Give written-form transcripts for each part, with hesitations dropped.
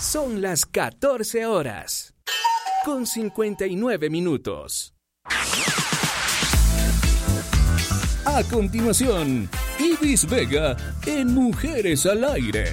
Son las 14 horas, con 59 minutos. A continuación, Ibis Vega en Mujeres al Aire.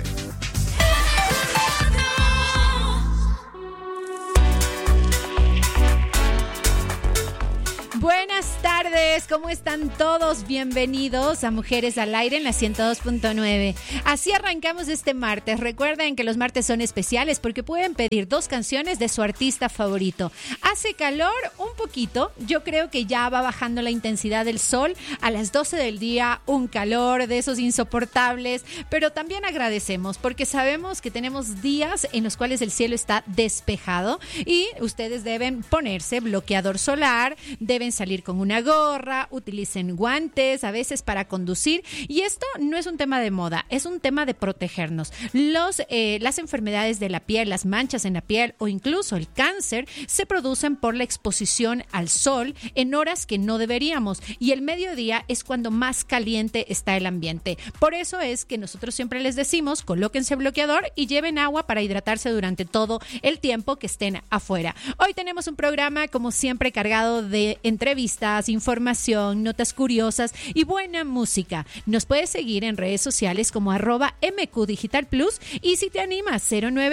Buenas tardes, ¿cómo están todos? Bienvenidos a Mujeres al Aire en la 102.9. Así arrancamos este martes. Recuerden que los martes son especiales porque pueden pedir 2 canciones de su artista favorito. Hace calor un poquito, yo creo que ya va bajando la intensidad del sol. A las 12 del día, un calor de esos insoportables, pero también agradecemos porque sabemos que tenemos días en los cuales el cielo está despejado y ustedes deben ponerse bloqueador solar, deben salir con una gorra, utilicen guantes a veces para conducir, y esto no es un tema de moda, es un tema de protegernos. Las enfermedades de la piel, las manchas en la piel o incluso el cáncer se producen por la exposición al sol en horas que no deberíamos, y el mediodía es cuando más caliente está el ambiente. Por eso es que nosotros siempre les decimos, colóquense bloqueador y lleven agua para hidratarse durante todo el tiempo que estén afuera. Hoy tenemos un programa como siempre cargado de entrevistas, información, notas curiosas y buena música. Nos puedes seguir en redes sociales como @MQDigitalPlus y si te animas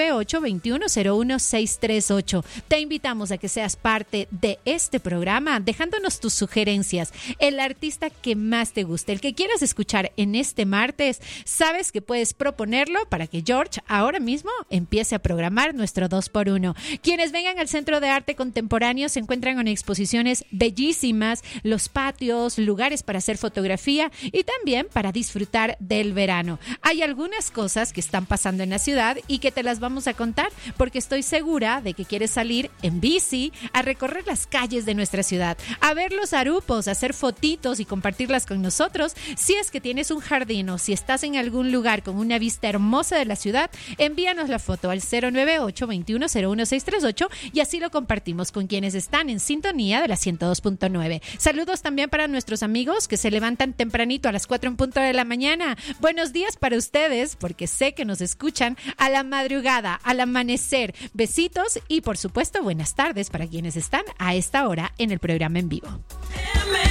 098-2101-638. Te invitamos a que seas parte de este programa dejándonos tus sugerencias, el artista que más te guste, el que quieras escuchar en este martes. Sabes que puedes proponerlo para que George ahora mismo empiece a programar nuestro 2x1. Quienes vengan al Centro de Arte Contemporáneo se encuentran con exposiciones bellísimas, los patios, lugares para hacer fotografía y también para disfrutar del verano. Hay algunas cosas que están pasando en la ciudad y que te las vamos a contar porque estoy segura de que quieres salir en bici a recorrer las calles de nuestra ciudad, a ver los arupos, a hacer fotitos y compartirlas con nosotros. Si es que tienes un jardín o si estás en algún lugar con una vista hermosa de la ciudad, envíanos la foto al 098-2101-638 y así lo compartimos con quienes están en sintonía de la 102.9. Saludos también para nuestros amigos que se levantan tempranito a las 4 en punto de la mañana. Buenos días para ustedes porque sé que nos escuchan a la madrugada, al amanecer. Besitos y por supuesto buenas tardes para quienes están a esta hora en el programa en vivo.